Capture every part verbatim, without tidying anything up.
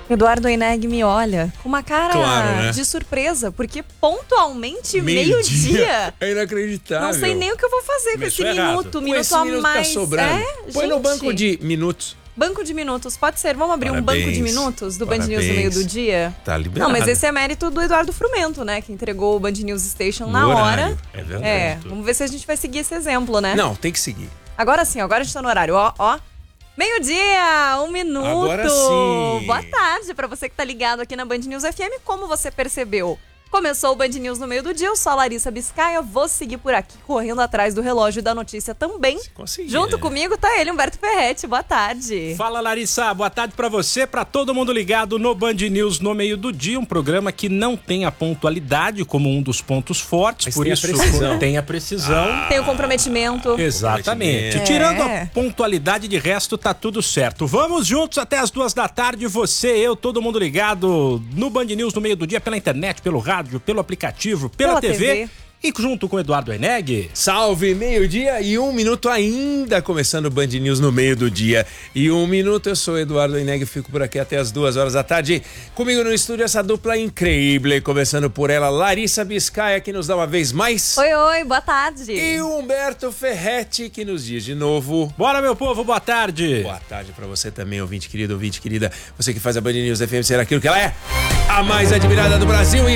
Eduardo Oineg me olha com uma cara claro, né? de surpresa, porque pontualmente meio-dia. É inacreditável. Não sei nem o que eu vou fazer com esse errado. minuto, Com minuto esse a minuto mais. tá sobrando. É, Põe gente. no banco de minutos. Banco de minutos, pode ser. Vamos abrir Parabéns. um banco de minutos do Band Parabéns. News no meio do dia? Tá liberado. Não, mas esse é mérito do Eduardo Frumento, né? Que entregou o Band News Station No na horário. hora. É verdade. É, vamos ver se a gente vai seguir esse exemplo, né? Não, tem que seguir. Agora sim, agora a gente tá no horário. Ó, ó. Meio-dia, um minuto. Agora sim. Boa tarde pra você que tá ligado aqui na Band News F M. Como você percebeu? Começou o Band News no meio do dia, eu sou a Larissa Biscaia, vou seguir por aqui correndo atrás do relógio da notícia também. Conseguir, Junto né? comigo tá ele, Humberto Ferretti, boa tarde. Fala, Larissa, boa tarde pra você, pra todo mundo ligado no Band News no meio do dia, um programa que não tem a pontualidade como um dos pontos fortes, Mas por tem a isso precisão. tem a precisão. Ah. Tem o comprometimento. Exatamente. É. Tirando a pontualidade, de resto tá tudo certo. Vamos juntos até as duas da tarde, você, eu, todo mundo ligado no Band News no meio do dia, pela internet, pelo rádio, pelo aplicativo, pela, Pela T V, T V. e junto com o Eduardo Oineg. Salve, meio-dia e um minuto ainda, começando o Band News no meio do dia. E um minuto, eu sou o Eduardo Oineg, fico por aqui até as duas horas da tarde. Comigo no estúdio essa dupla incrível, começando por ela, Larissa Biscaia, que nos dá uma vez mais. Oi, oi, boa tarde. E o Humberto Ferretti, que nos diz de novo. Bora, meu povo, boa tarde. Boa tarde pra você também, ouvinte querido, ouvinte querida. Você que faz a Band News F M ser aquilo que ela é. A mais admirada do Brasil, e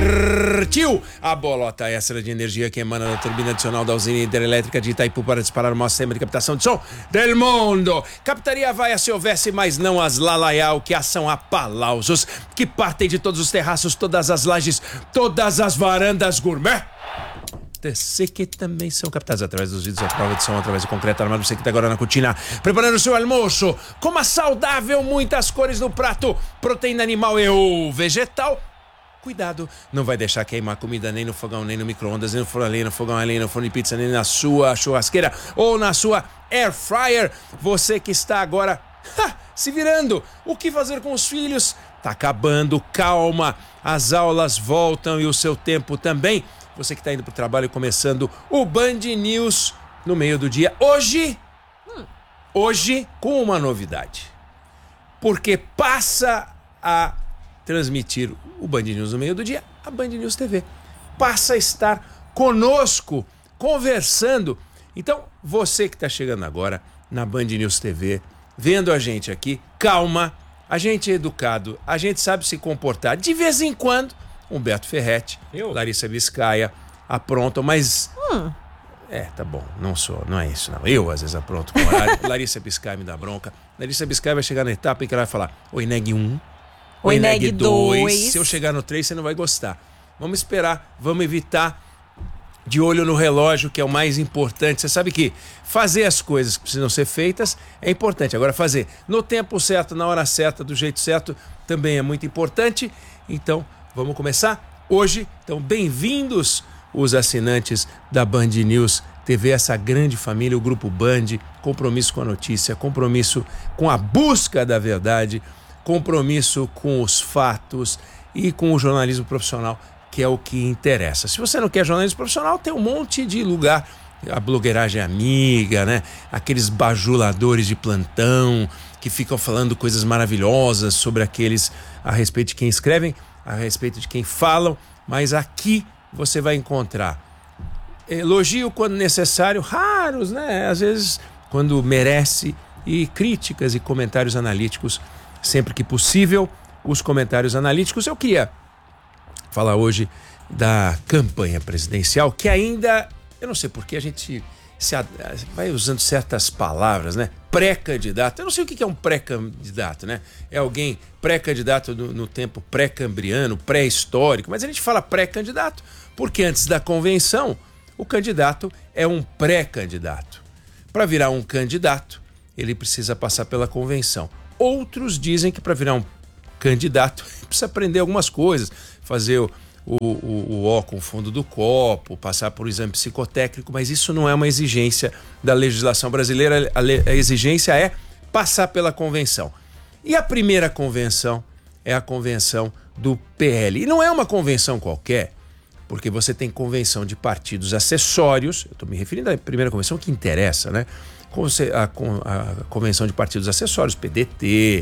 partiu a bolota extra de energia que emana da turbina adicional da usina hidrelétrica de Itaipu para disparar o maior sistema de captação de som del mundo. Captaria vai se houvesse, mas não as lalaial, que são aplausos que partem de todos os terraços, todas as lajes, todas as varandas gourmet. Você que também são captados através dos vídeos à prova de som, através do concreto armado. Você que está agora na cortina, preparando o seu almoço, coma saudável, muitas cores no prato, proteína animal e ou vegetal. Cuidado, não vai deixar queimar comida nem no fogão, nem no micro-ondas, nem no forno a lenha, no fogão a lenha, no forno de pizza, nem na sua churrasqueira ou na sua air fryer. Você que está agora ha, se virando, o que fazer com os filhos? Tá acabando, calma, as aulas voltam e o seu tempo também. Você que está indo para o trabalho, começando o Band News no meio do dia. Hoje, hum. hoje com uma novidade. Porque passa a transmitir o Band News no meio do dia, a Band News T V. Passa a estar conosco, conversando. Então, você que está chegando agora na Band News T V, vendo a gente aqui, calma, a gente é educado, a gente sabe se comportar. De vez em quando, Humberto Ferretti, Eu? Larissa Biscaia aprontam, mas... Hum. É, tá bom, não sou, não é isso não. Eu às vezes apronto com horário. Larissa Biscaia me dá bronca. Larissa Biscaia vai chegar na etapa em que ela vai falar Oineg um, Oineg dois. Se eu chegar no três, você não vai gostar. Vamos esperar, vamos evitar de olho no relógio, que é o mais importante. Você sabe que fazer as coisas que precisam ser feitas é importante. Agora, fazer no tempo certo, na hora certa, do jeito certo, também é muito importante. Então, vamos começar hoje. Então, bem-vindos os assinantes da Band News T V, essa grande família, o Grupo Band, compromisso com a notícia, compromisso com a busca da verdade, compromisso com os fatos e com o jornalismo profissional, que é o que interessa. Se você não quer jornalismo profissional, tem um monte de lugar, a blogueiragem amiga, né? Aqueles bajuladores de plantão que ficam falando coisas maravilhosas sobre aqueles a respeito de quem escrevem, a respeito de quem falam, mas aqui você vai encontrar elogio quando necessário, raros, né? Às vezes quando merece, e críticas e comentários analíticos sempre que possível. Os comentários analíticos. Eu queria falar hoje da campanha presidencial, que ainda, eu não sei porque a gente se, vai usando certas palavras, né? Pré-candidato. Eu não sei o que é um pré-candidato, né? É alguém pré-candidato no, no tempo pré-cambriano, pré-histórico, mas a gente fala pré-candidato porque antes da convenção, o candidato é um pré-candidato. Para virar um candidato, ele precisa passar pela convenção. Outros dizem que para virar um candidato precisa aprender algumas coisas, fazer o, o, o O com o fundo do copo, passar por um exame psicotécnico, mas isso não é uma exigência da legislação brasileira. A, le, a exigência é passar pela convenção. E a primeira convenção é a convenção do P L. E não é uma convenção qualquer, porque você tem convenção de partidos acessórios, eu estou me referindo à primeira convenção que interessa, né? A, a, a convenção de partidos acessórios, P D T,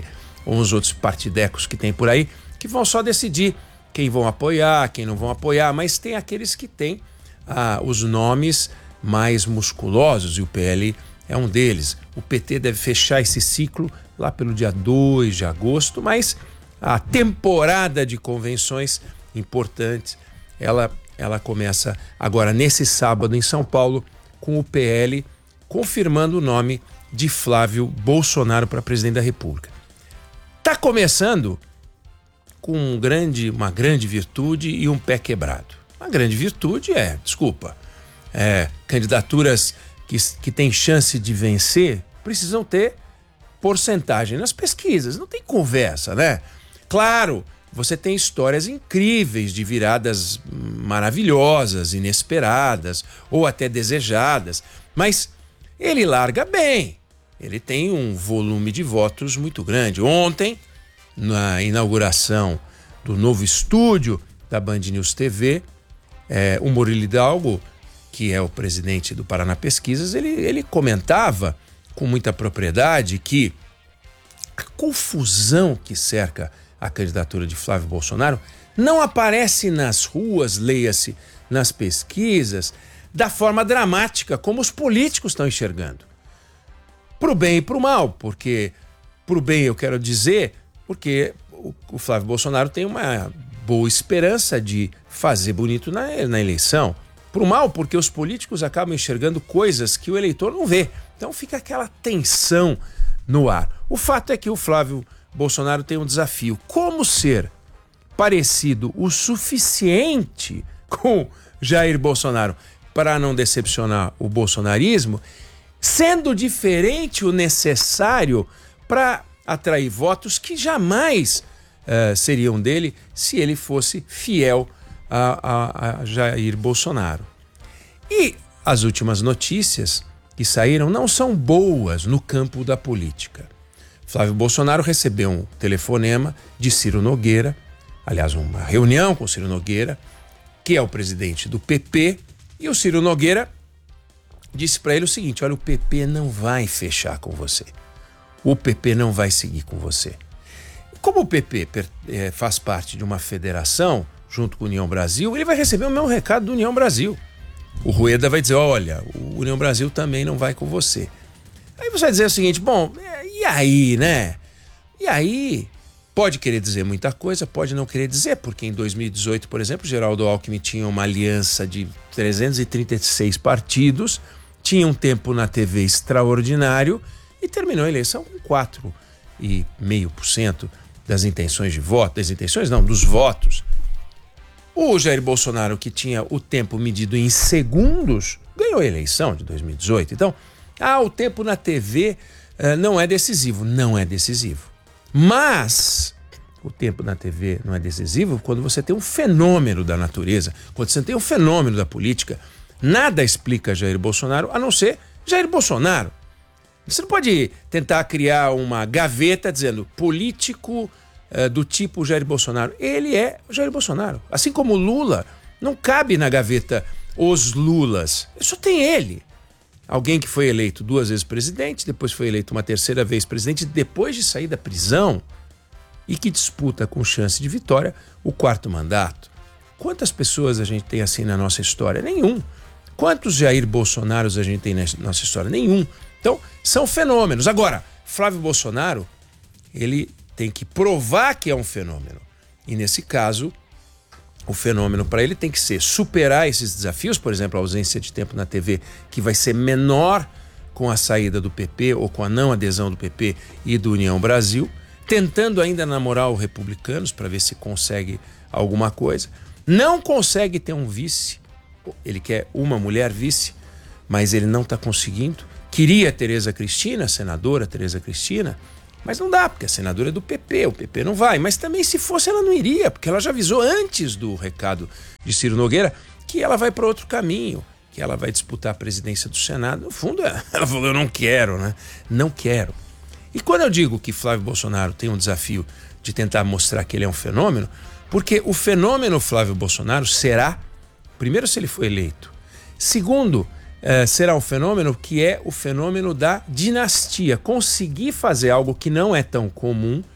ou uns outros partidecos que tem por aí, que vão só decidir quem vão apoiar, quem não vão apoiar, mas tem aqueles que têm ah, os nomes mais musculosos, e o P L é um deles. O P T deve fechar esse ciclo lá pelo dia dois de agosto, mas a temporada de convenções importantes, ela, ela começa agora nesse sábado em São Paulo, com o P L confirmando o nome de Flávio Bolsonaro para presidente da República. Está começando com um grande, uma grande virtude e um pé quebrado. Uma grande virtude é, desculpa, é, candidaturas que, que têm chance de vencer precisam ter porcentagem nas pesquisas. Não tem conversa, né? Claro, você tem histórias incríveis de viradas maravilhosas, inesperadas ou até desejadas, mas ele larga bem. Ele tem um volume de votos muito grande. Ontem, na inauguração do novo estúdio da Band News T V, é, o Murilo Hidalgo, que é o presidente do Paraná Pesquisas, ele, ele comentava com muita propriedade que a confusão que cerca a candidatura de Flávio Bolsonaro não aparece nas ruas, leia-se, nas pesquisas, da forma dramática como os políticos estão enxergando. Pro bem e pro mal, porque pro bem eu quero dizer, porque o, o Flávio Bolsonaro tem uma boa esperança de fazer bonito na, na eleição. Pro mal, porque os políticos acabam enxergando coisas que o eleitor não vê. Então fica aquela tensão no ar. O fato é que o Flávio Bolsonaro tem um desafio. Como ser parecido o suficiente com Jair Bolsonaro para não decepcionar o bolsonarismo, sendo diferente o necessário para atrair votos que jamais uh, seriam dele se ele fosse fiel a, a, a Jair Bolsonaro. E as últimas notícias que saíram não são boas no campo da política. Flávio Bolsonaro recebeu um telefonema de Ciro Nogueira, aliás, uma reunião com Ciro Nogueira, que é o presidente do P P, e o Ciro Nogueira disse para ele o seguinte: olha, o P P não vai fechar com você. O P P não vai seguir com você. Como o P P é, faz parte de uma federação, junto com a União Brasil, ele vai receber o mesmo recado do União Brasil. O Rueda vai dizer, olha, o União Brasil também não vai com você. Aí você vai dizer o seguinte, bom, e aí, né? E aí, pode querer dizer muita coisa, pode não querer dizer, porque em dois mil e dezoito, por exemplo, Geraldo Alckmin tinha uma aliança de trezentos e trinta e seis partidos, tinha um tempo na T V extraordinário e terminou a eleição com quatro vírgula cinco por cento das intenções de voto, das intenções não, dos votos. O Jair Bolsonaro, que tinha o tempo medido em segundos, ganhou a eleição de dois mil e dezoito. Então, ah, o tempo na T V uh, não é decisivo. Não é decisivo. Mas o tempo na T V não é decisivo quando você tem um fenômeno da natureza, quando você tem um fenômeno da política. Nada explica Jair Bolsonaro a não ser Jair Bolsonaro. Você não pode tentar criar uma gaveta dizendo político uh, do tipo Jair Bolsonaro. Ele é o Jair Bolsonaro. Assim como o Lula, não cabe na gaveta os Lulas. Só tem ele. Alguém que foi eleito duas vezes presidente, depois foi eleito uma terceira vez presidente, depois de sair da prisão e que disputa com chance de vitória o quarto mandato. Quantas pessoas a gente tem assim na nossa história? Nenhum. Quantos Jair Bolsonaros a gente tem na nossa história? Nenhum. Então, são fenômenos. Agora, Flávio Bolsonaro, ele tem que provar que é um fenômeno. E nesse caso, o fenômeno para ele tem que ser superar esses desafios, por exemplo, a ausência de tempo na T V, que vai ser menor com a saída do P P ou com a não adesão do P P e do União Brasil, tentando ainda namorar os republicanos para ver se consegue alguma coisa. Não consegue ter um vice, ele quer uma mulher vice, mas ele não está conseguindo. Queria Tereza Cristina, senadora Tereza Cristina, mas não dá, porque a senadora é do P P, o P P não vai. Mas também se fosse ela não iria, porque ela já avisou antes do recado de Ciro Nogueira que ela vai para outro caminho, que ela vai disputar a presidência do Senado. No fundo, ela falou, eu não quero, né? Não quero. E quando eu digo que Flávio Bolsonaro tem um desafio de tentar mostrar que ele é um fenômeno, porque o fenômeno Flávio Bolsonaro será, primeiro, se ele for eleito. Segundo, Uh, será um fenômeno que é o fenômeno da dinastia. Conseguir fazer algo que não é tão comum,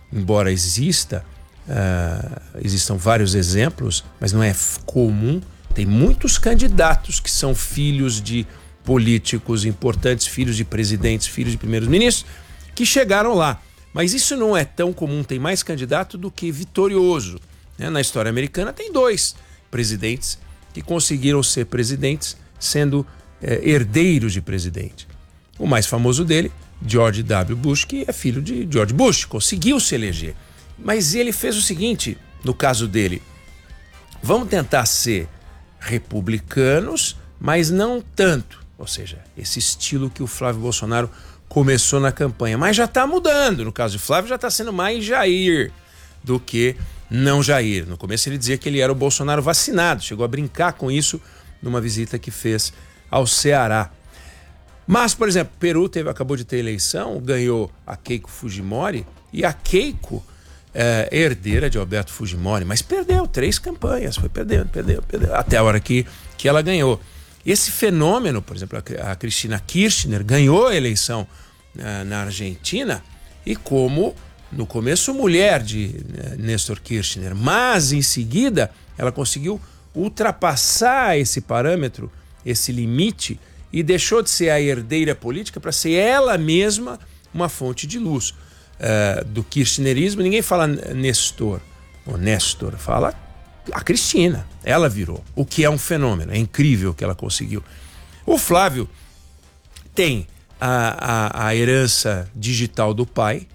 embora exista, uh, existam vários exemplos, mas não é comum. Tem muitos candidatos que são filhos de políticos importantes, filhos de presidentes, filhos de primeiros ministros, que chegaram lá. Mas isso não é tão comum, tem mais candidato do que vitorioso. Né? Na história americana tem dois presidentes que conseguiram ser presidentes sendo eh, herdeiros de presidente. O mais famoso dele, George W. Bush, que é filho de George Bush, conseguiu se eleger. Mas ele fez o seguinte, no caso dele, vamos tentar ser republicanos, mas não tanto. Ou seja, esse estilo que o Flávio Bolsonaro começou na campanha. Mas já está mudando. No caso de Flávio, já está sendo mais Jair do que não Jair. No começo ele dizia que ele era o Bolsonaro vacinado. Chegou a brincar com isso numa visita que fez ao Ceará. Mas, por exemplo, Peru teve, acabou de ter eleição, ganhou a Keiko Fujimori, e a Keiko é herdeira de Alberto Fujimori, mas perdeu três campanhas, foi perdendo, perdeu, perdeu, até a hora que, que ela ganhou. Esse fenômeno, por exemplo, a, a Cristina Kirchner ganhou a eleição uh, na Argentina, e como, no começo, mulher de uh, Néstor Kirchner, mas em seguida ela conseguiu ultrapassar esse parâmetro, esse limite, e deixou de ser a herdeira política para ser ela mesma uma fonte de luz. Uh, do kirchnerismo, ninguém fala Nestor, ou Néstor, fala a Cristina. Ela virou, o que é um fenômeno, é incrível o que ela conseguiu. O Flávio tem a, a, a herança digital do pai.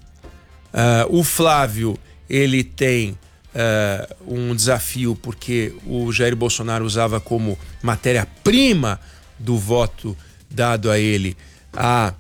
Uh, o Flávio, ele tem uh, um desafio porque o Jair Bolsonaro usava como matéria-prima do voto dado a ele a,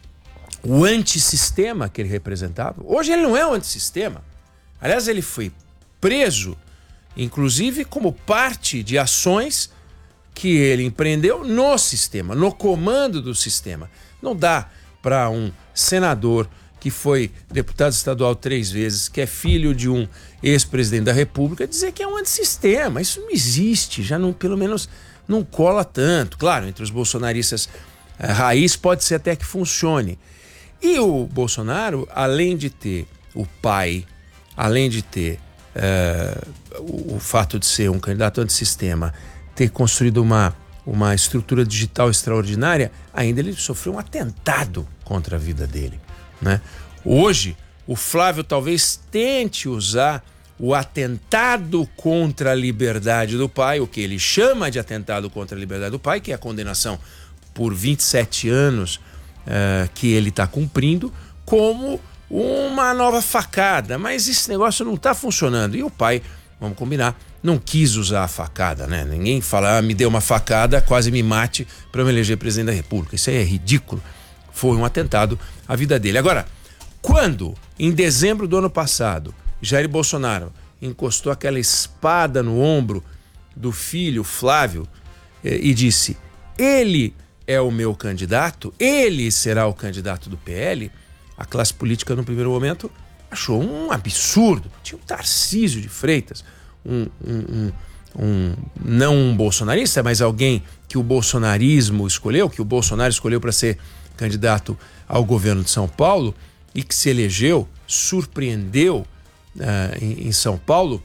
o antissistema que ele representava. Hoje ele não é um antissistema. Aliás, ele foi preso, inclusive como parte de ações que ele empreendeu no sistema, no comando do sistema. Não dá para um senador que foi deputado estadual três vezes, que é filho de um ex-presidente da República, dizer que é um antissistema. Isso não existe, já não, pelo menos não cola tanto. Claro, entre os bolsonaristas a raiz pode ser até que funcione. E o Bolsonaro, além de ter o pai, além de ter uh, o, o fato de ser um candidato antissistema, ter construído uma, uma estrutura digital extraordinária, ainda ele sofreu um atentado contra a vida dele. Né? Hoje, o Flávio talvez tente usar o atentado contra a liberdade do pai, o que ele chama de atentado contra a liberdade do pai, que é a condenação por vinte e sete anos uh, que ele está cumprindo, como uma nova facada. Mas esse negócio não está funcionando. E o pai, vamos combinar, não quis usar a facada, né? Ninguém fala, ah, me deu uma facada, quase me mate para eu me eleger presidente da República. Isso aí é ridículo. Foi um atentado à vida dele. Agora, quando, em dezembro do ano passado, Jair Bolsonaro encostou aquela espada no ombro do filho Flávio eh, e disse, ele é o meu candidato, ele será o candidato do P L, a classe política no primeiro momento achou um absurdo. Tinha o Tarcísio de Freitas, um, um, um, um, não um bolsonarista, mas alguém que o bolsonarismo escolheu, que o Bolsonaro escolheu para ser candidato ao governo de São Paulo e que se elegeu, surpreendeu uh, em, em São Paulo,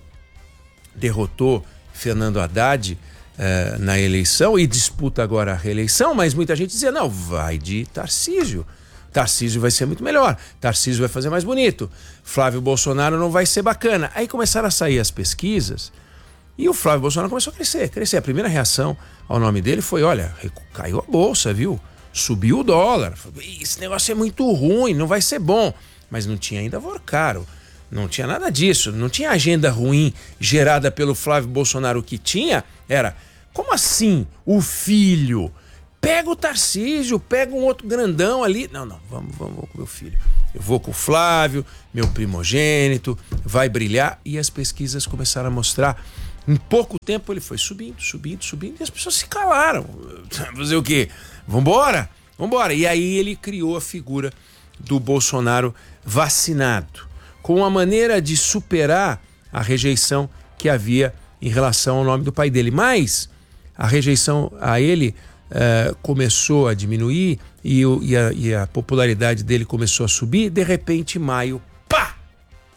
derrotou Fernando Haddad uh, na eleição e disputa agora a reeleição, mas muita gente dizia, não, vai de Tarcísio. Tarcísio vai ser muito melhor, Tarcísio vai fazer mais bonito, Flávio Bolsonaro não vai ser bacana. Aí começaram a sair as pesquisas e o Flávio Bolsonaro começou a crescer, crescer. A primeira reação ao nome dele foi, olha, caiu a bolsa, viu? Subiu o dólar, esse negócio é muito ruim, não vai ser bom. Mas não tinha ainda Vorcaro, não tinha nada disso, não tinha agenda ruim gerada pelo Flávio Bolsonaro. O que tinha era, como assim o filho? Pega o Tarcísio, pega um outro grandão ali. Não, não, vamos, vamos, vamos com o meu filho. Eu vou com o Flávio, meu primogênito, vai brilhar. E as pesquisas começaram a mostrar. Em pouco tempo ele foi subindo, subindo, subindo. E as pessoas se calaram. Fazer o quê? Vambora, vambora. E aí ele criou a figura do Bolsonaro vacinado, com uma maneira de superar a rejeição que havia em relação ao nome do pai dele. Mas a rejeição a ele Uh, começou a diminuir e, o, e, a, e a popularidade dele começou a subir. De repente, em maio, pá!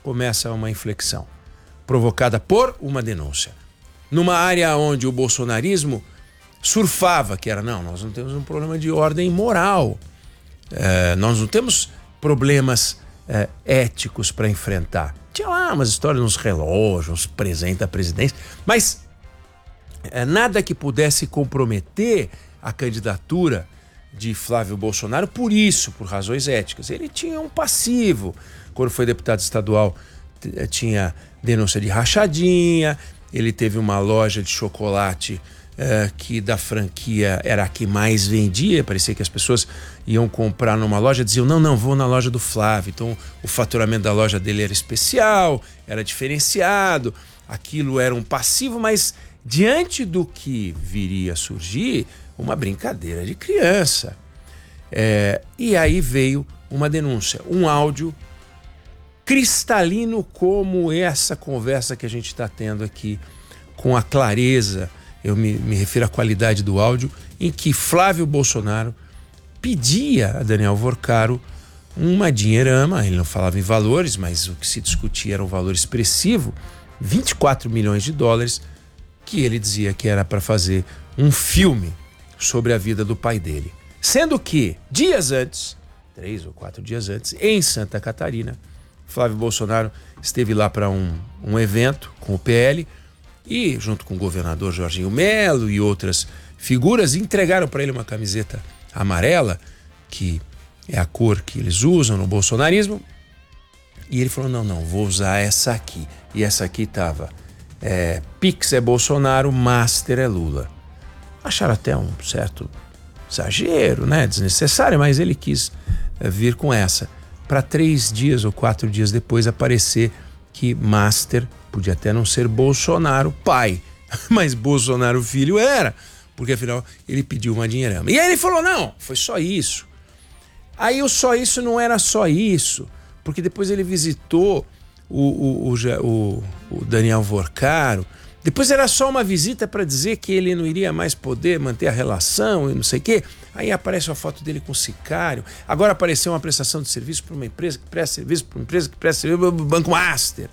começa uma inflexão, provocada por uma denúncia. Numa área onde o bolsonarismo surfava, que era, não, nós não temos um problema de ordem moral, é, nós não temos problemas é, éticos para enfrentar. Tinha lá umas histórias nos relógios, uns presentes da presidência, mas é, nada que pudesse comprometer a candidatura de Flávio Bolsonaro por isso, por razões éticas. Ele tinha um passivo. Quando foi deputado estadual, tinha denúncia de rachadinha, ele teve uma loja de chocolate eh, que da franquia era a que mais vendia, parecia que as pessoas iam comprar numa loja, diziam, não, não, vou na loja do Flávio. Então o faturamento da loja dele era especial, era diferenciado, aquilo era um passivo, mas diante do que viria a surgir, uma brincadeira de criança. É, e aí veio uma denúncia, um áudio cristalino como essa conversa que a gente está tendo aqui, com a clareza, eu me, me refiro à qualidade do áudio, em que Flávio Bolsonaro pedia a Daniel Vorcaro uma dinheirama, ele não falava em valores, mas o que se discutia era um valor expressivo, vinte e quatro milhões de dólares, que ele dizia que era para fazer um filme sobre a vida do pai dele. Sendo que, dias antes, três ou quatro dias antes, em Santa Catarina, Flávio Bolsonaro esteve lá para um, um evento com o P L e, junto com o governador Jorginho Melo e outras figuras, entregaram para ele uma camiseta amarela, que é a cor que eles usam no bolsonarismo, e ele falou, não, não, vou usar essa aqui. E essa aqui estava, é, Pix é Bolsonaro, Master é Lula. Acharam até um certo exagero, né? Desnecessário, mas ele quis é, vir com essa. Para três dias ou quatro dias depois aparecer que Master podia até não ser Bolsonaro pai, mas Bolsonaro filho era, porque afinal ele pediu uma dinheirama. E aí ele falou, não, foi só isso. Aí o só isso não era só isso, porque depois ele visitou o, o, o, o, o Daniel Vorcaro. Depois era só uma visita para dizer que ele não iria mais poder manter a relação e não sei o quê. Aí aparece uma foto dele com o sicário. Agora apareceu uma prestação de serviço para uma empresa que presta serviço para uma empresa que presta serviço para o Banco Master.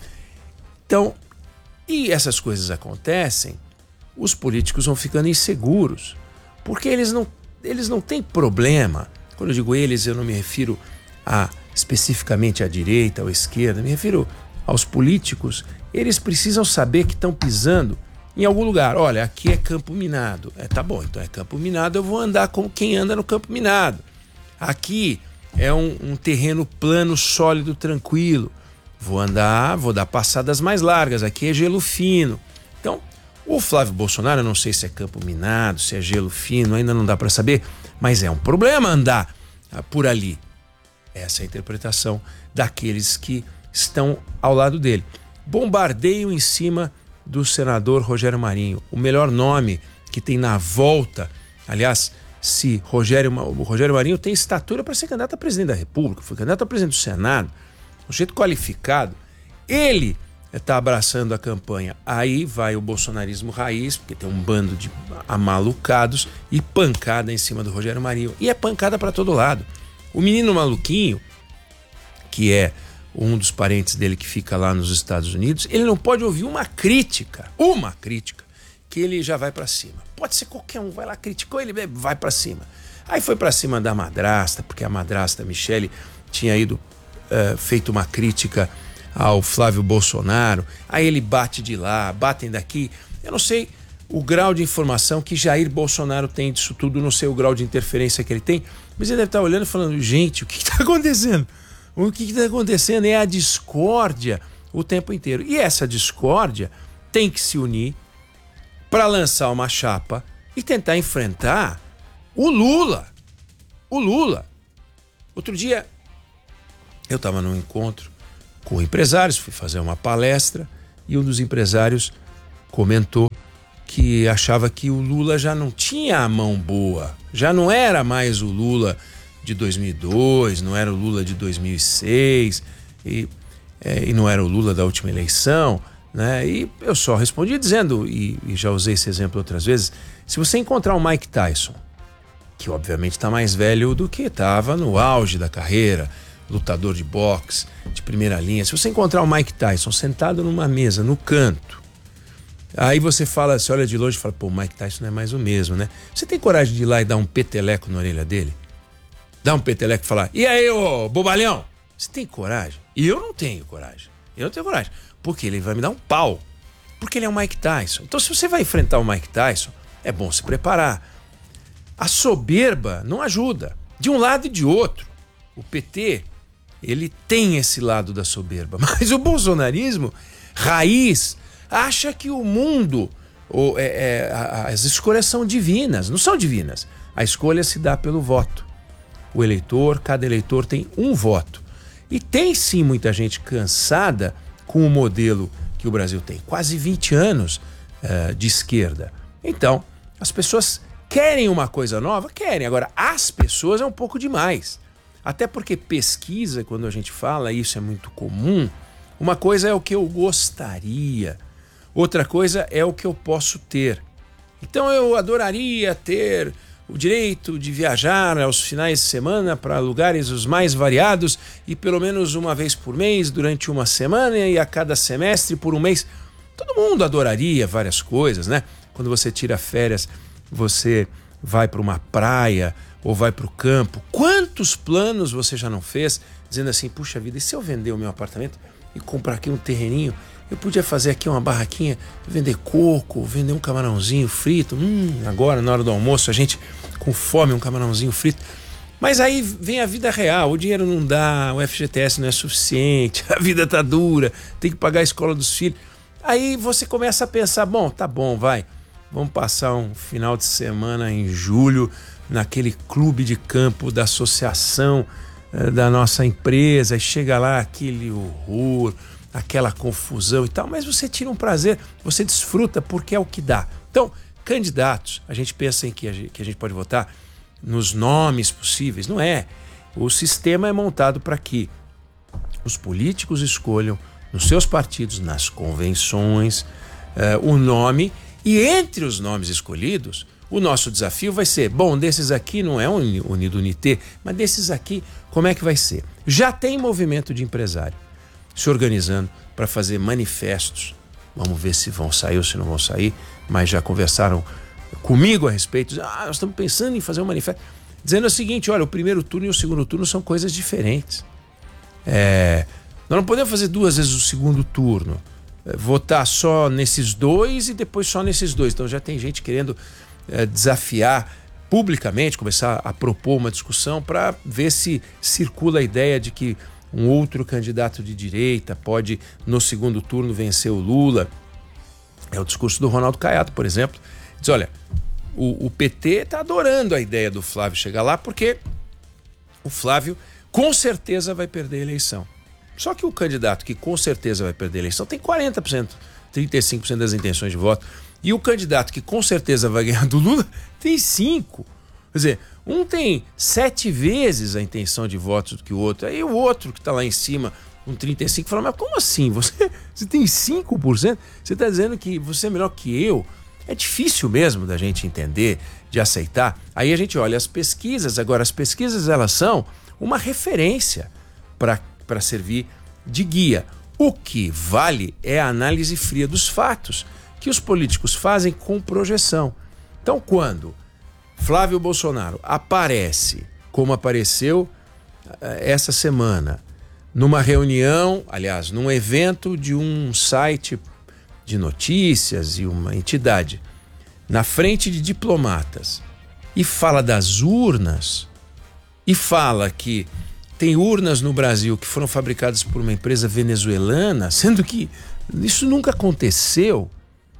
Então, e essas coisas acontecem, os políticos vão ficando inseguros, porque eles não, eles não têm problema. Quando eu digo eles, eu não me refiro a, especificamente à direita ou à esquerda, me refiro aos políticos. Eles precisam saber que estão pisando em algum lugar. Olha, aqui é campo minado. É, tá bom, então é campo minado, eu vou andar como quem anda no campo minado. Aqui é um, um terreno plano, sólido, tranquilo. Vou andar, vou dar passadas mais largas. Aqui é gelo fino. Então, o Flávio Bolsonaro, eu não sei se é campo minado, se é gelo fino, ainda não dá para saber, mas é um problema andar ah, por ali. Essa é a interpretação daqueles que estão ao lado dele. Bombardeio em cima do senador Rogério Marinho, o melhor nome que tem na volta. Aliás, se Rogério, o Rogério Marinho tem estatura para ser candidato a presidente da República, foi candidato a presidente do Senado, um jeito qualificado, ele está abraçando a campanha. Aí vai o bolsonarismo raiz, porque tem um bando de amalucados, e pancada em cima do Rogério Marinho. E é pancada para todo lado. O menino maluquinho, que é um dos parentes dele que fica lá nos Estados Unidos, ele não pode ouvir uma crítica, uma crítica, que ele já vai para cima. Pode ser qualquer um, vai lá, criticou, ele vai para cima. Aí foi para cima da madrasta, porque a madrasta Michele tinha ido, uh, feito uma crítica ao Flávio Bolsonaro, aí ele bate de lá, batem daqui. Eu não sei o grau de informação que Jair Bolsonaro tem disso tudo, não sei o grau de interferência que ele tem, mas ele deve estar olhando e falando, gente, o que está acontecendo? O que está acontecendo é a discórdia o tempo inteiro. E essa discórdia tem que se unir para lançar uma chapa e tentar enfrentar o Lula. O Lula. Outro dia, eu estava num encontro com empresários, fui fazer uma palestra e um dos empresários comentou que achava que o Lula já não tinha a mão boa, já não era mais o Lula de dois mil e dois, não era o Lula de dois mil e seis e, é, e não era o Lula da última eleição, né? E eu só respondi dizendo, e, e já usei esse exemplo outras vezes, se você encontrar o Mike Tyson, que obviamente está mais velho do que estava no auge da carreira, lutador de boxe, de primeira linha, se você encontrar o Mike Tyson sentado numa mesa, no canto, aí você fala, você olha de longe e fala, pô, o Mike Tyson não é mais o mesmo, né? Você tem coragem de ir lá e dar um peteleco na orelha dele? Dar um peteleco e falar, e aí, ô bobalhão? Você tem coragem? E eu não tenho coragem. Eu não tenho coragem. Porque ele vai me dar um pau. Porque ele é o Mike Tyson. Então, se você vai enfrentar o Mike Tyson, é bom se preparar. A soberba não ajuda. De um lado e de outro. O P T, ele tem esse lado da soberba. Mas o bolsonarismo, raiz, acha que o mundo, ou, é, é, as escolhas são divinas. Não são divinas. A escolha se dá pelo voto. O eleitor, cada eleitor tem um voto. E tem sim muita gente cansada com o modelo que o Brasil tem. Quase vinte anos uh, de esquerda. Então, as pessoas querem uma coisa nova? Querem. Agora, as pessoas é um pouco demais. Até porque pesquisa, quando a gente fala, isso é muito comum. Uma coisa é o que eu gostaria. Outra coisa é o que eu posso ter. Então, eu adoraria ter o direito de viajar aos finais de semana para lugares os mais variados e pelo menos uma vez por mês durante uma semana e a cada semestre por um mês. Todo mundo adoraria várias coisas, né? Quando você tira férias, você vai para uma praia ou vai para o campo. Quantos planos você já não fez dizendo assim, puxa vida, e se eu vender o meu apartamento e comprar aqui um terreninho? Eu podia fazer aqui uma barraquinha, vender coco, vender um camarãozinho frito. Hum, agora, na hora do almoço, a gente com fome, um camarãozinho frito. Mas aí vem a vida real, o dinheiro não dá, o F G T S não é suficiente, a vida tá dura, tem que pagar a escola dos filhos. Aí você começa a pensar, bom, tá bom, vai, vamos passar um final de semana em julho naquele clube de campo da associação eh, da nossa empresa, e chega lá aquele horror, aquela confusão e tal, mas você tira um prazer, você desfruta porque é o que dá. Então, candidatos, a gente pensa em que a gente, que a gente pode votar nos nomes possíveis, não é. O sistema é montado para que os políticos escolham nos seus partidos, nas convenções, uh, o nome, e entre os nomes escolhidos, o nosso desafio vai ser, bom, desses aqui não é Unido Unité, mas desses aqui, como é que vai ser? Já tem movimento de empresário se organizando para fazer manifestos. Vamos ver se vão sair ou se não vão sair, mas já conversaram comigo a respeito. Ah, nós estamos pensando em fazer um manifesto. Dizendo o seguinte, olha, o primeiro turno e o segundo turno são coisas diferentes. É, nós não podemos fazer duas vezes o segundo turno. É, votar só nesses dois e depois só nesses dois. Então já tem gente querendo é, desafiar publicamente, começar a propor uma discussão para ver se circula a ideia de que um outro candidato de direita pode, no segundo turno, vencer o Lula. É o discurso do Ronaldo Caiado, por exemplo. Diz, olha, o, o P T está adorando a ideia do Flávio chegar lá porque o Flávio com certeza vai perder a eleição. Só que o candidato que com certeza vai perder a eleição tem quarenta por cento, trinta e cinco por cento das intenções de voto. E o candidato que com certeza vai ganhar do Lula tem cinco por cento. Quer dizer, um tem sete vezes a intenção de votos do que o outro. Aí o outro que está lá em cima, com trinta e cinco por cento, fala, mas como assim? Você, você tem cinco por cento? Você está dizendo que você é melhor que eu? É difícil mesmo da gente entender, de aceitar. Aí a gente olha as pesquisas. Agora, as pesquisas, elas são uma referência para servir de guia. O que vale é a análise fria dos fatos, que os políticos fazem com projeção. Então, quando Flávio Bolsonaro aparece, como apareceu essa semana, numa reunião, aliás, num evento de um site de notícias e uma entidade, na frente de diplomatas, e fala das urnas, e fala que tem urnas no Brasil que foram fabricadas por uma empresa venezuelana, sendo que isso nunca aconteceu.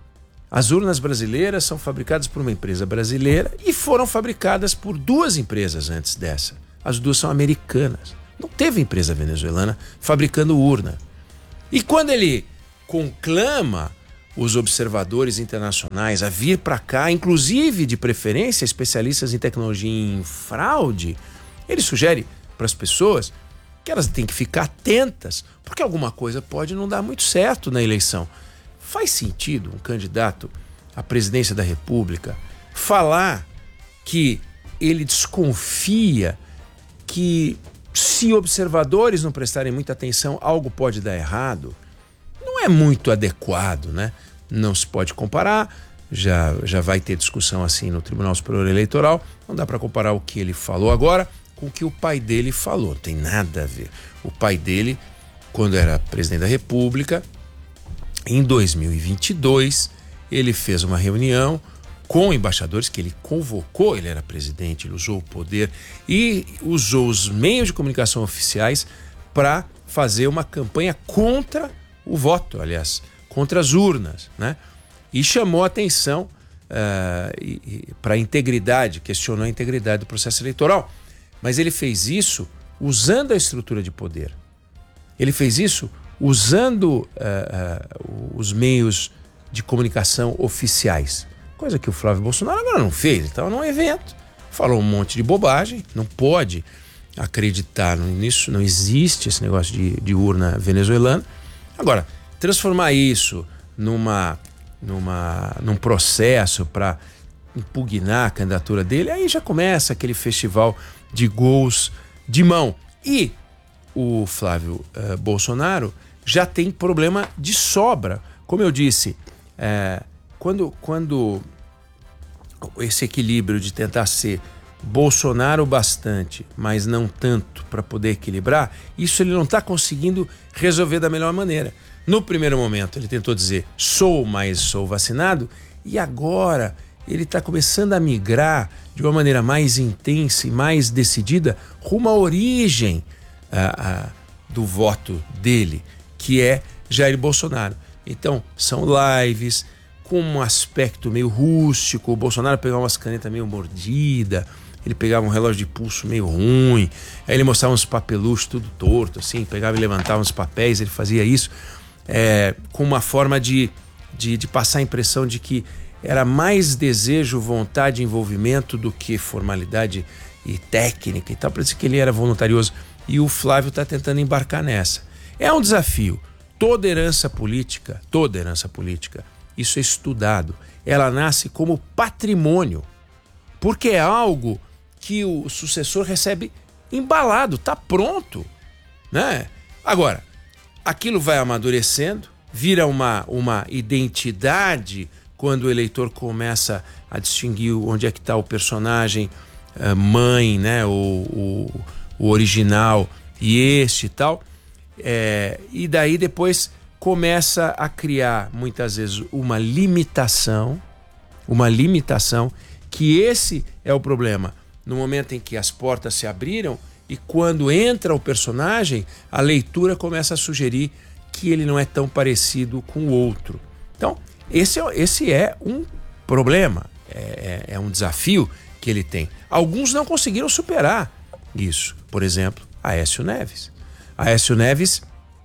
As urnas brasileiras são fabricadas por uma empresa brasileira e foram fabricadas por duas empresas antes dessa. As duas são americanas. Não teve empresa venezuelana fabricando urna. E quando ele conclama os observadores internacionais a vir para cá, inclusive de preferência especialistas em tecnologia e em fraude, ele sugere para as pessoas que elas têm que ficar atentas, porque alguma coisa pode não dar muito certo na eleição. Faz sentido um candidato à presidência da República falar que ele desconfia que se observadores não prestarem muita atenção, algo pode dar errado. Não é muito adequado, né? Não se pode comparar, já, já vai ter discussão assim no Tribunal Superior Eleitoral, não dá para comparar o que ele falou agora com o que o pai dele falou, não tem nada a ver. O pai dele, quando era presidente da República, em dois mil e vinte e dois, ele fez uma reunião com embaixadores que ele convocou, ele era presidente, ele usou o poder e usou os meios de comunicação oficiais para fazer uma campanha contra o voto, aliás, contra as urnas, né? E chamou a atenção uh, para a integridade, questionou a integridade do processo eleitoral. Mas ele fez isso usando a estrutura de poder. Ele fez isso usando uh, uh, os meios de comunicação oficiais. Coisa que o Flávio Bolsonaro agora não fez. Ele estava num evento, falou um monte de bobagem, não pode acreditar nisso, não existe esse negócio de, de urna venezuelana. Agora, transformar isso numa, numa, num processo para impugnar a candidatura dele, aí já começa aquele festival de gols de mão. E o Flávio uh, Bolsonaro já tem problema de sobra. Como eu disse, é, quando, quando esse equilíbrio de tentar ser Bolsonaro bastante, mas não tanto para poder equilibrar, isso ele não está conseguindo resolver da melhor maneira. No primeiro momento ele tentou dizer sou, mas sou vacinado, e agora ele está começando a migrar de uma maneira mais intensa e mais decidida rumo à origem a, a, do voto dele, que é Jair Bolsonaro. Então são lives com um aspecto meio rústico, o Bolsonaro pegava umas canetas meio mordidas, ele pegava um relógio de pulso meio ruim, aí ele mostrava uns papeluchos tudo torto, assim, pegava e levantava uns papéis, ele fazia isso é, com uma forma de, de, de passar a impressão de que era mais desejo, vontade e envolvimento do que formalidade e técnica e tal, parece que ele era voluntarioso, e o Flávio está tentando embarcar nessa. É um desafio. Toda herança política, toda herança política, isso é estudado, ela nasce como patrimônio, porque é algo que o sucessor recebe embalado, está pronto, né? Agora, aquilo vai amadurecendo, vira uma, uma identidade quando o eleitor começa a distinguir onde é que está o personagem uh, mãe, né? o, o, o original e este e tal, é, e daí depois começa a criar muitas vezes uma limitação, uma limitação, que esse é o problema. No momento em que as portas se abriram e quando entra o personagem, a leitura começa a sugerir que ele não é tão parecido com o outro. Então, esse é, esse é um problema, é, é, é um desafio que ele tem. Alguns não conseguiram superar isso. Por exemplo, Aécio Neves. Aécio Neves,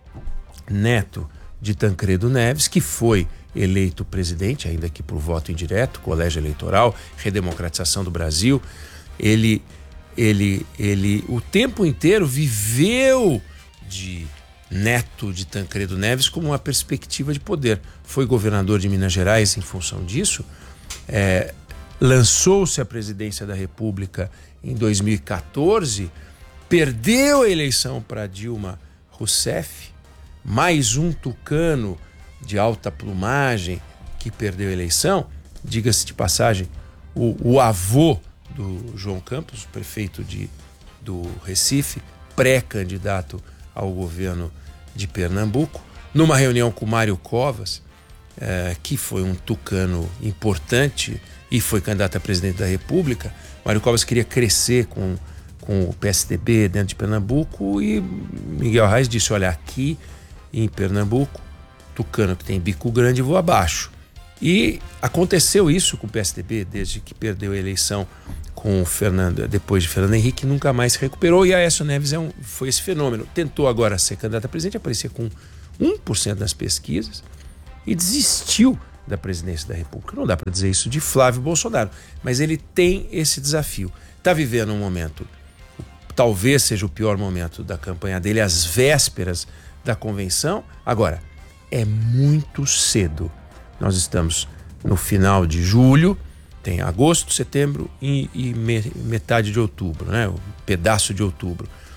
neto de Tancredo Neves, que foi eleito presidente, ainda que por voto indireto, colégio eleitoral, redemocratização do Brasil. Ele, ele, ele o tempo inteiro viveu de neto de Tancredo Neves como uma perspectiva de poder. Foi governador de Minas Gerais em função disso, é, lançou-se à presidência da República em dois mil e quatorze, perdeu a eleição para Dilma Rousseff, mais um tucano de alta plumagem que perdeu a eleição. Diga-se de passagem, o, o avô do João Campos, prefeito de, do Recife, pré-candidato ao governo de Pernambuco, numa reunião com Mário Covas, eh, que foi um tucano importante e foi candidato a presidente da República. Mário Covas queria crescer com, com o P S D B dentro de Pernambuco e Miguel Arraes disse, olha, aqui em Pernambuco, tucano que tem bico grande voa abaixo. E aconteceu isso com o P S D B desde que perdeu a eleição com o Fernando, depois de Fernando Henrique, nunca mais se recuperou, e Aécio Neves é um, foi esse fenômeno. Tentou agora ser candidato a presidente, aparecia com um por cento das pesquisas e desistiu da presidência da República. Não dá para dizer isso de Flávio Bolsonaro, mas ele tem esse desafio. Está vivendo um momento, talvez seja o pior momento da campanha dele, às vésperas da convenção. Agora, é muito cedo. Nós estamos no final de julho, tem agosto, setembro e, e me, metade de outubro, né? Um pedaço de outubro.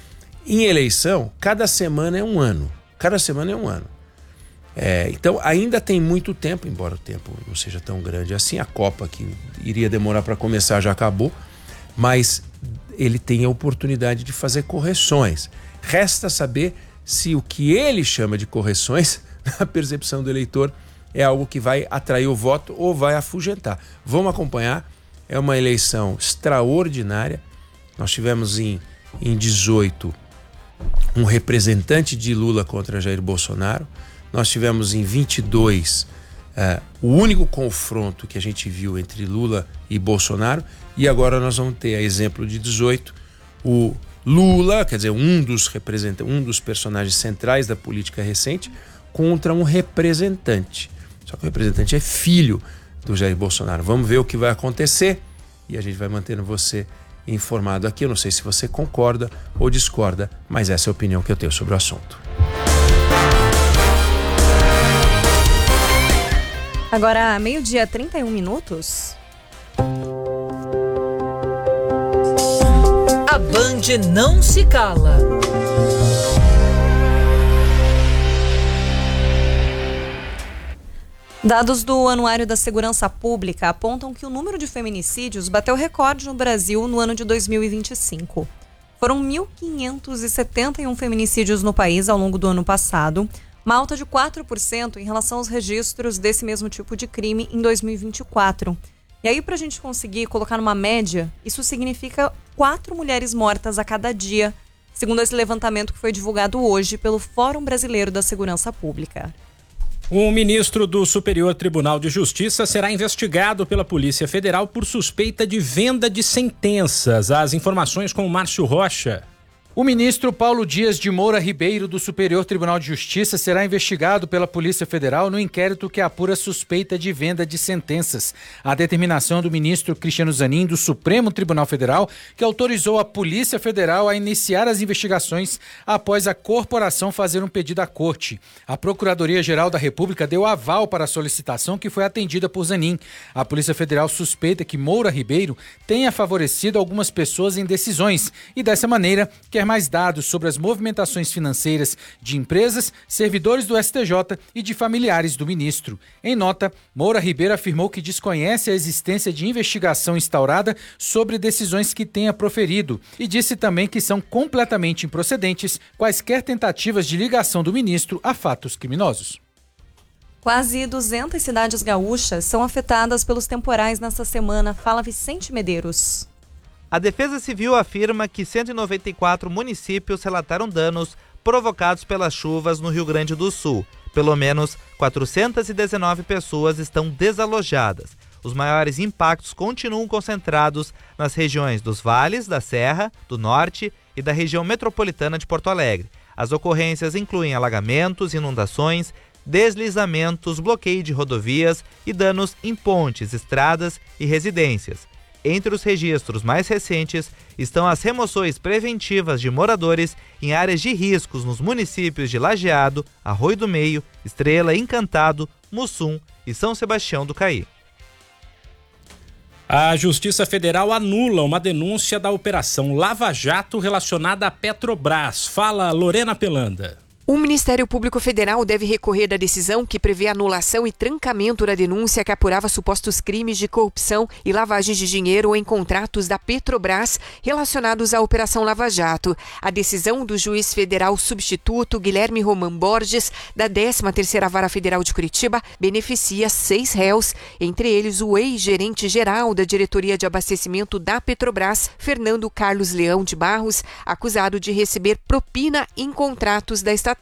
Em eleição, cada semana é um ano. Cada semana é um ano. É, então, ainda tem muito tempo, embora o tempo não seja tão grande assim. A Copa, que iria demorar para começar, já acabou. Mas ele tem a oportunidade de fazer correções. Resta saber se o que ele chama de correções, na percepção do eleitor, é algo que vai atrair o voto ou vai afugentar. Vamos acompanhar. É uma eleição extraordinária. Nós tivemos em, em dezoito um representante de Lula contra Jair Bolsonaro. Nós tivemos em vinte e dois uh, o único confronto que a gente viu entre Lula e Bolsonaro. E agora nós vamos ter, a exemplo de dezoito, o Lula, quer dizer, um dos representantes, um dos personagens centrais da política recente, contra um representante. Só que o representante é filho do Jair Bolsonaro. Vamos ver o que vai acontecer e a gente vai mantendo você informado aqui. Eu não sei se você concorda ou discorda, mas essa é a opinião que eu tenho sobre o assunto. Agora, meio-dia, trinta e um minutos. A Band não se cala. Dados do Anuário da Segurança Pública apontam que o número de feminicídios bateu recorde no Brasil no ano de dois mil e vinte e cinco. Foram mil quinhentos e setenta e um feminicídios no país ao longo do ano passado, uma alta de quatro por cento em relação aos registros desse mesmo tipo de crime em dois mil e vinte e quatro. E aí, para a gente conseguir colocar numa média, isso significa quatro mulheres mortas a cada dia, segundo esse levantamento que foi divulgado hoje pelo Fórum Brasileiro da Segurança Pública. Um ministro do Superior Tribunal de Justiça será investigado pela Polícia Federal por suspeita de venda de sentenças. As informações com o Márcio Rocha. O ministro Paulo Dias de Moura Ribeiro, do Superior Tribunal de Justiça, será investigado pela Polícia Federal no inquérito que apura suspeita de venda de sentenças. A determinação do ministro Cristiano Zanin, do Supremo Tribunal Federal, que autorizou a Polícia Federal a iniciar as investigações após a corporação fazer um pedido à Corte. A Procuradoria-Geral da República deu aval para a solicitação, que foi atendida por Zanin. A Polícia Federal suspeita que Moura Ribeiro tenha favorecido algumas pessoas em decisões e, dessa maneira, quer mais dados sobre as movimentações financeiras de empresas, servidores do S T J e de familiares do ministro. Em nota, Moura Ribeiro afirmou que desconhece a existência de investigação instaurada sobre decisões que tenha proferido e disse também que são completamente improcedentes quaisquer tentativas de ligação do ministro a fatos criminosos. Quase duzentas cidades gaúchas são afetadas pelos temporais nesta semana. Fala Vicente Medeiros. A Defesa Civil afirma que cento e noventa e quatro municípios relataram danos provocados pelas chuvas no Rio Grande do Sul. Pelo menos quatrocentas e dezenove pessoas estão desalojadas. Os maiores impactos continuam concentrados nas regiões dos vales, da Serra, do Norte e da região metropolitana de Porto Alegre. As ocorrências incluem alagamentos, inundações, deslizamentos, bloqueio de rodovias e danos em pontes, estradas e residências. Entre os registros mais recentes estão as remoções preventivas de moradores em áreas de riscos nos municípios de Lajeado, Arroio do Meio, Estrela, Encantado, Mussum e São Sebastião do Caí. A Justiça Federal anula uma denúncia da Operação Lava Jato relacionada à Petrobras. Fala Lorena Pelanda. O Ministério Público Federal deve recorrer da decisão que prevê anulação e trancamento da denúncia que apurava supostos crimes de corrupção e lavagem de dinheiro em contratos da Petrobras relacionados à Operação Lava Jato. A decisão do juiz federal substituto Guilherme Roman Borges, da décima terceira Vara Federal de Curitiba, beneficia seis réus, entre eles o ex-gerente-geral da Diretoria de Abastecimento da Petrobras, Fernando Carlos Leão de Barros, acusado de receber propina em contratos da estatal.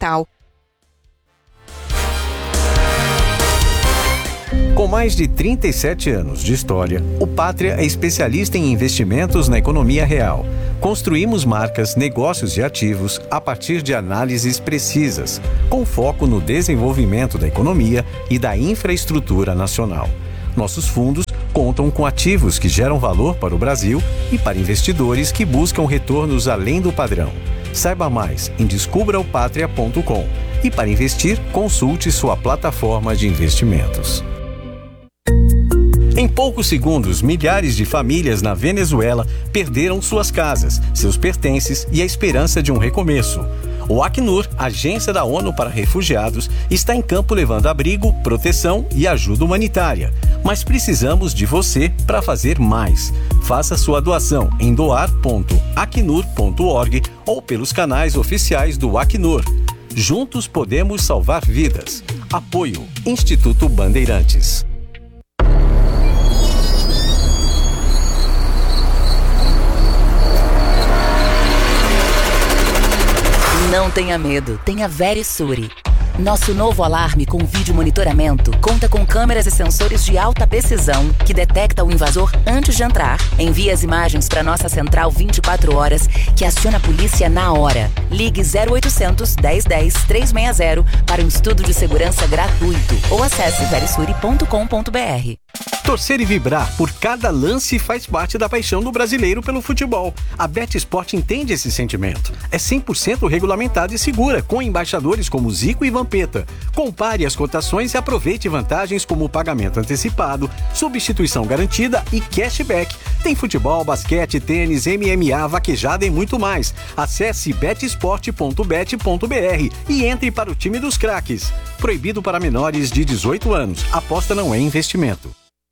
Com mais de trinta e sete anos de história, o Pátria é especialista em investimentos na economia real. Construímos marcas, negócios e ativos a partir de análises precisas, com foco no desenvolvimento da economia e da infraestrutura nacional. Nossos fundos contam com ativos que geram valor para o Brasil e para investidores que buscam retornos além do padrão. Saiba mais em descubra o patria ponto com e para investir, consulte sua plataforma de investimentos. Em poucos segundos, milhares de famílias na Venezuela perderam suas casas, seus pertences e a esperança de um recomeço. O Acnur, agência da ONU para refugiados, está em campo levando abrigo, proteção e ajuda humanitária. Mas precisamos de você para fazer mais. Faça sua doação em doar ponto acnur ponto org ou pelos canais oficiais do Acnur. Juntos podemos salvar vidas. Apoio Instituto Bandeirantes. Não tenha medo, tenha Verisure. Nosso novo alarme com vídeo monitoramento conta com câmeras e sensores de alta precisão que detecta o invasor antes de entrar. Envia as imagens para nossa central vinte e quatro horas, que aciona a polícia na hora. Ligue zero oitocentos, dez dez, trezentos e sessenta para um estudo de segurança gratuito ou acesse verisure ponto com ponto br. Torcer e vibrar por cada lance faz parte da paixão do brasileiro pelo futebol. A BetSport entende esse sentimento. É cem por cento regulamentada e segura, com embaixadores como Zico e Vampeta. Compare as cotações e aproveite vantagens como pagamento antecipado, substituição garantida e cashback. Tem futebol, basquete, tênis, M M A, vaquejada e muito mais. Acesse bet sport ponto bet ponto br e entre para o time dos craques. Proibido para menores de dezoito anos. Aposta não é investimento.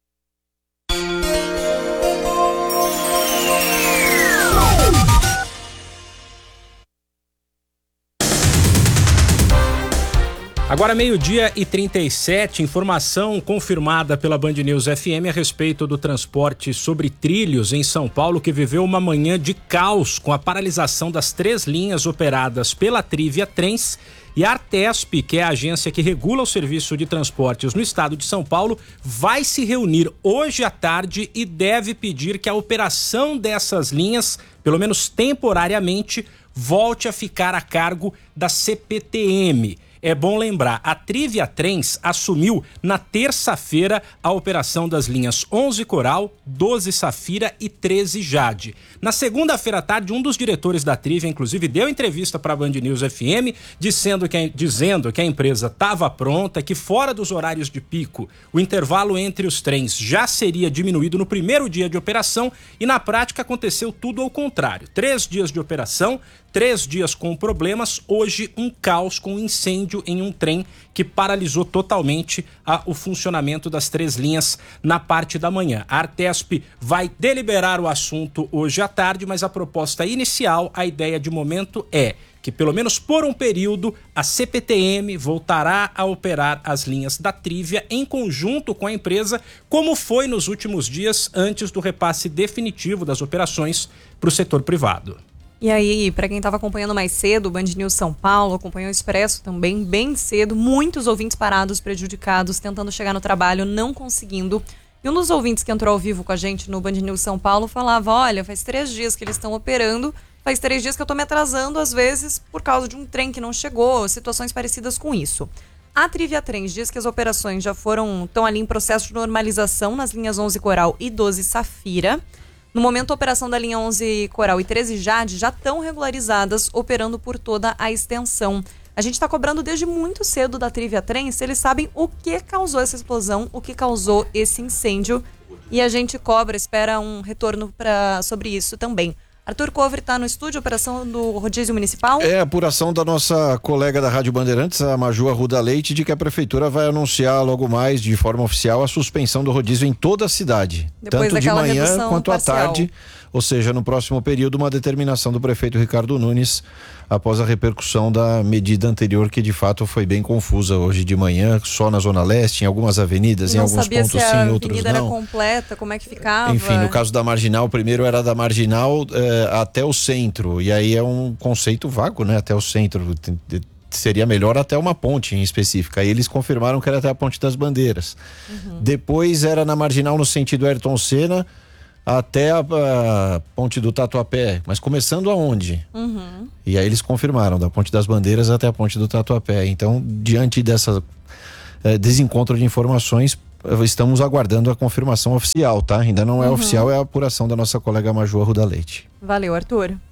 Agora meio-dia e trinta e sete, informação confirmada pela Band News F M a respeito do transporte sobre trilhos em São Paulo, que viveu uma manhã de caos com a paralisação das três linhas operadas pela Trivia Trens e a Artesp, que é a agência que regula o serviço de transportes no estado de São Paulo, vai se reunir hoje à tarde e deve pedir que a operação dessas linhas, pelo menos temporariamente, volte a ficar a cargo da C P T M. É bom lembrar, a Trivia Trens assumiu na terça-feira a operação das linhas onze Coral, doze Safira e treze Jade. Na segunda-feira à tarde, um dos diretores da Trivia, inclusive, deu entrevista para a Band News F M, dizendo que a, dizendo que a empresa estava pronta, que fora dos horários de pico, o intervalo entre os trens já seria diminuído no primeiro dia de operação e, na prática, aconteceu tudo ao contrário. Três dias de operação, três dias com problemas, hoje um caos com incêndio em um trem que paralisou totalmente a, o funcionamento das três linhas na parte da manhã. A Artesp vai deliberar o assunto hoje à tarde, mas a proposta inicial, a ideia de momento é que, pelo menos por um período, a C P T M voltará a operar as linhas da Trivia em conjunto com a empresa, como foi nos últimos dias antes do repasse definitivo das operações para o setor privado. E aí, para quem estava acompanhando mais cedo, o Band News São Paulo, acompanhou o Expresso também, bem cedo, muitos ouvintes parados, prejudicados, tentando chegar no trabalho, não conseguindo. E um dos ouvintes que entrou ao vivo com a gente no Band News São Paulo falava, olha, faz três dias que eles estão operando, faz três dias que eu estou me atrasando, às vezes, por causa de um trem que não chegou, situações parecidas com isso. A Trivia Trens diz que as operações já foram, estão ali em processo de normalização nas linhas onze Coral e doze Safira. No momento, a operação da linha onze Coral e treze Jade já estão regularizadas, operando por toda a extensão. A gente está cobrando desde muito cedo da Trivia Trens se eles sabem o que causou essa explosão, o que causou esse incêndio. E a gente cobra, espera um retorno pra, sobre isso também. Arthur Covre está no estúdio, operação do rodízio municipal. É a apuração da nossa colega da Rádio Bandeirantes, a Maju Arruda Leite, de que a prefeitura vai anunciar logo mais, de forma oficial, a suspensão do rodízio em toda a cidade. Depois tanto de manhã quanto parcial. à tarde. Ou seja, no próximo período, uma determinação do prefeito Ricardo Nunes, após a repercussão da medida anterior, que de fato foi bem confusa hoje de manhã, só na Zona Leste, em algumas avenidas, em alguns pontos sim, em outros não. A avenida era completa, como é que ficava? Enfim, no caso da Marginal, primeiro era da Marginal eh, até o centro, e aí é um conceito vago, né? Até o centro, seria melhor até uma ponte em específica. Aí eles confirmaram que era até a Ponte das Bandeiras. Uhum. Depois era na Marginal no sentido Ayrton Senna, até a, a ponte do Tatuapé, mas começando aonde? Uhum. E aí eles confirmaram, da Ponte das Bandeiras até a ponte do Tatuapé. Então, diante dessa eh, desencontro de informações, estamos aguardando a confirmação oficial, tá? Ainda não é uhum. oficial, é a apuração da nossa colega Maju Arruda Leite. Valeu, Arthur.